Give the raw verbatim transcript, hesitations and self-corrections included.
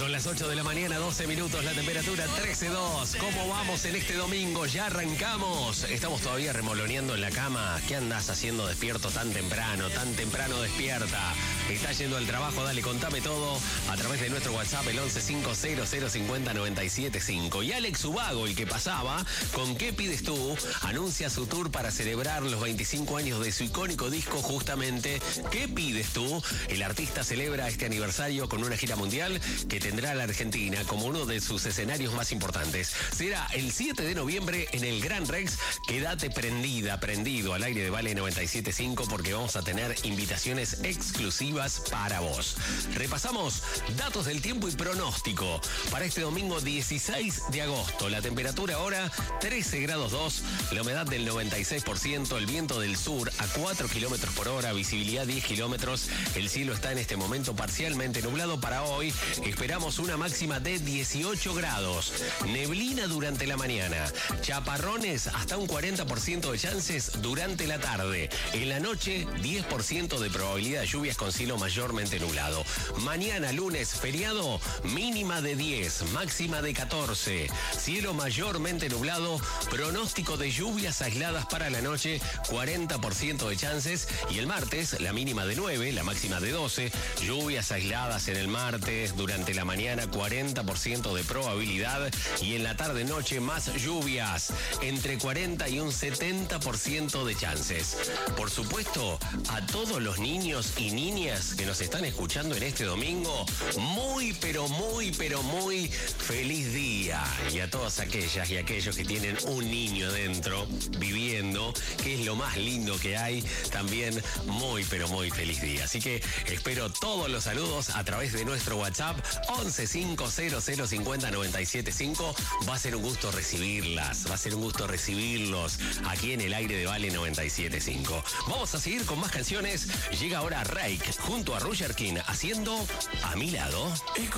Son las ocho de la mañana, doce minutos, la temperatura trece dos. ¿Cómo vamos en este domingo? Ya arrancamos. Estamos todavía remoloneando en la cama. ¿Qué andás haciendo despierto tan temprano? Tan temprano despierta. ¿Estás yendo al trabajo? Dale, contame todo a través de nuestro WhatsApp, el once cinco cero cero cincuenta noventa y siete cinco. Y Alex Ubago, el que pasaba, con ¿Qué pides tú?, anuncia su tour para celebrar los veinticinco años de su icónico disco, justamente ¿Qué pides tú? El artista celebra este aniversario con una gira mundial que tendrá a la Argentina como uno de sus escenarios más importantes. Será el siete de noviembre en el Gran Rex. Quédate prendida, prendido al aire de Vale noventa y siete cinco porque vamos a tener invitaciones exclusivas para vos. Repasamos datos del tiempo y pronóstico para este domingo dieciséis de agosto. La temperatura ahora trece grados dos, la humedad del noventa y seis por ciento, el viento del sur a cuatro kilómetros por hora, visibilidad diez kilómetros. El cielo está en este momento parcialmente nublado. Para hoy esperamos una máxima de dieciocho grados. Neblina durante la mañana. Chaparrones hasta un cuarenta por ciento de chances durante la tarde. En la noche, diez por ciento de probabilidad de lluvias con cielo mayormente nublado. Mañana, lunes, feriado, mínima de diez, máxima de catorce. Cielo mayormente nublado. Pronóstico de lluvias aisladas para la noche, cuarenta por ciento de chances. Y el martes, la mínima de nueve, la máxima de doce. Lluvias aisladas en el martes durante la mañana, cuarenta por ciento de probabilidad. Y en la tarde-noche, más lluvias, entre cuarenta y un setenta por ciento de chances. Por supuesto, a todos los niños y niñas que nos están escuchando en este domingo, muy, pero muy, pero muy feliz día. Y a todas aquellas y aquellos que tienen un niño dentro viviendo, que es lo más lindo que hay, también muy, pero muy feliz día. Así que espero todos los saludos a través de nuestro WhatsApp once cinco cero cero cincuenta noventa y siete cinco. Va a ser un gusto recibirlas, va a ser un gusto recibirlos aquí en el aire de Vale noventa y siete cinco. Vamos a seguir con más canciones. Llega ahora Rake junto a Roger King haciendo A Mi Lado. Eco